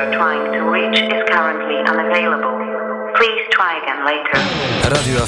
are trying to reach is currently unavailable. Please try again later. Radio